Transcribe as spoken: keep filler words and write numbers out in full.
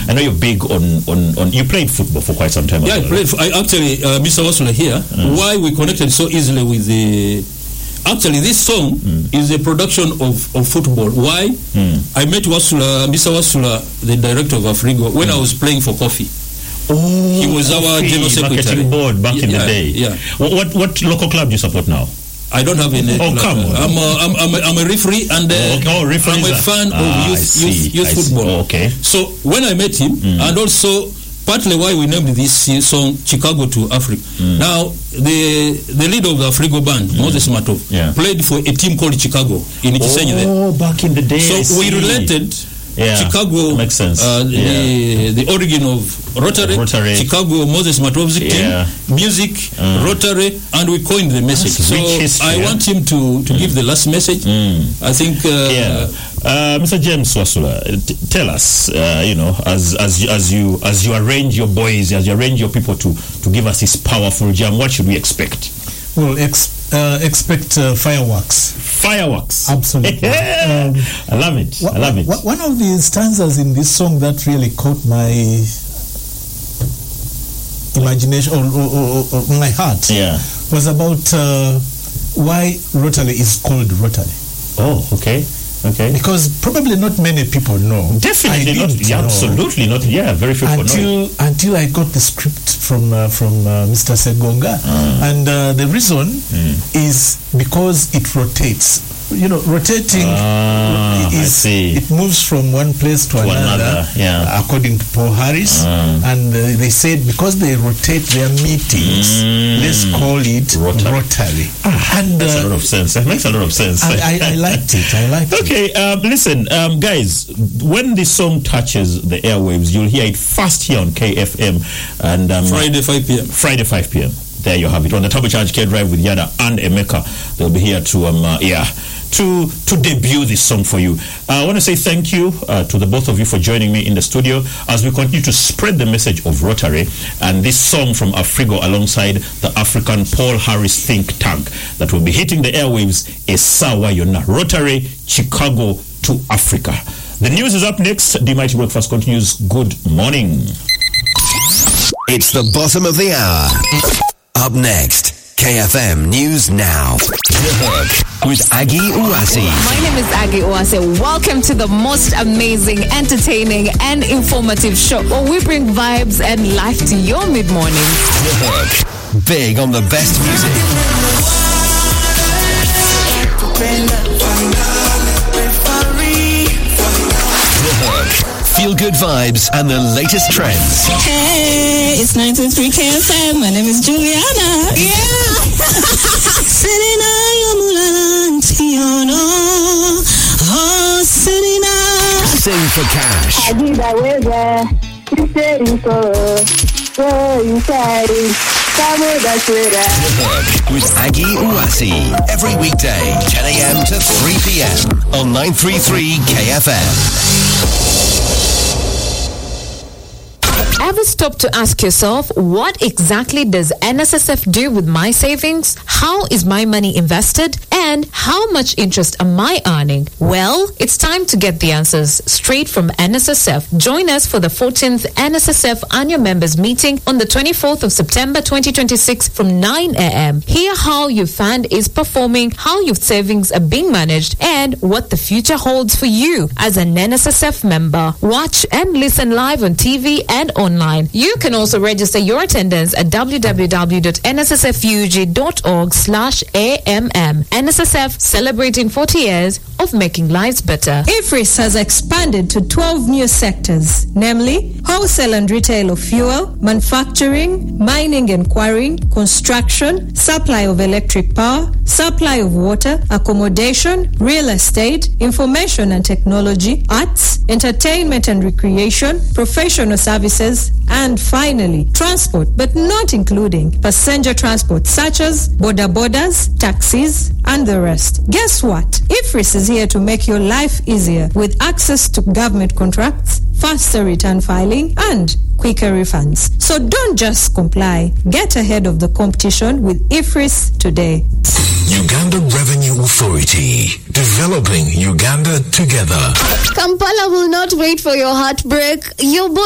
I know you're big on, on, on you played football for quite some time. Yeah, ago, I played. Right? I actually, uh, Mister Wasula here. Mm. Why we connected so easily with the. Actually, this song mm. is a production of, of football. Why? Mm. I met Wasula, Mister Wasula, the director of Afrigo, when mm. I was playing for Coffee. Oh, he was our general secretary. Marketing board back yeah, in the day. Yeah. What, what what local club do you support now? I don't have any. Oh, come on. I'm a, I'm, I'm, a, I'm a referee and uh, oh, oh, I'm a fan ah, of youth, youth, youth football. Oh, okay. So when I met him, mm. and also partly why we named this song Chicago to Africa. Mm. Now, the the leader of the Afrigo band, mm. Moses Matov, yeah. played for a team called Chicago in Ichisenyi there. Oh, back in the day. So we related. Yeah, Chicago makes sense. Uh, yeah. the, the origin of Rotary, Rotary. Chicago, Moses Matov's team, yeah. music, mm. Rotary, and we coined the message. That's so history, I yeah? want him to, to mm. give the last message. Mm. I think. Uh, yeah. Uh, Mister James Wasula, t- tell us, uh, you know, as as you, as you as you arrange your boys, as you arrange your people to to give us this powerful jam, what should we expect? Well, ex- uh, expect uh, fireworks. Fireworks. Absolutely. um, I love it. Wh- I love it. Wh- one of the stanzas in this song that really caught my imagination or, or, or, or my heart yeah. was about uh, why Rotary is called Rotary. Oh, okay. Okay. Because probably not many people know. Definitely not. Yeah, absolutely not. Yeah, very few people until, know. Until I got the script from uh, from uh, Mister Segonga, mm. and uh, the reason mm. is because it rotates. You know, rotating ah, is I see. It moves from one place to, to another, another yeah. according to Paul Harris. Mm. And uh, they said because they rotate their meetings, mm. let's call it Rotary. Rotary. Ah, and makes uh, a lot of sense. That makes a lot of sense. I, I, I liked it. I liked okay, it. Okay, um, listen, um, guys. When this song touches the airwaves, you'll hear it first here on K F M, and um, Friday five p.m. Friday five p.m. There you have it on the Turbocharged K Drive with Yada and Emeka. They'll be here to um uh, yeah. to to debut this song for you. Uh, I want to say thank you uh, to the both of you for joining me in the studio as we continue to spread the message of Rotary and this song from Afrigo alongside the African Paul Harris think tank that will be hitting the airwaves is Sawa Yona. Rotary, Chicago to Africa. The news is up next. The Mighty Breakfast continues. Good morning. It's the bottom of the hour. Up next, K F M News Now. The Hook with Aggie Uwasi. My name is Aggie Uwasi. Welcome to the most amazing, entertaining, and informative show where we bring vibes and life to your mid-morning. The Hook. Big on the best music. The Hook. Feel good vibes and the latest trends. Hey, it's nine two three K F M. My name is Juliana. Yeah. Sing for cash. With Aggie Uwasi. Every weekday, ten a.m. to three p.m. on nine thirty-three K F M. Ever stop to ask yourself, what exactly does N S S F do with my savings? How is my money invested? And how much interest am I earning? Well, it's time to get the answers straight from N S S F. Join us for the fourteenth N S S F Annual Members Meeting on the twenty-fourth of September twenty twenty-six from nine a.m. Hear how your fund is performing, how your savings are being managed, and what the future holds for you as an N S S F member. Watch and listen live on T V and online. You can also register your attendance at w w w dot n s s f u g dot org slash a m m. N S S F celebrating forty years of making lives better. IFRIS has expanded to twelve new sectors, namely wholesale and retail of fuel, manufacturing, mining and quarrying, construction, supply of electric power, supply of water, accommodation, real estate, information and technology, arts, entertainment and recreation, professional services, and finally, transport, but not including passenger transport such as border borders, taxis, and the rest. Guess what? IFRIS is here to make your life easier with access to government contracts, faster return filing, and quicker refunds. So don't just comply. Get ahead of the competition with IFRIS today. Uganda Revenue Authority. Developing Uganda together. Kampala will not wait for your heartbreak. Your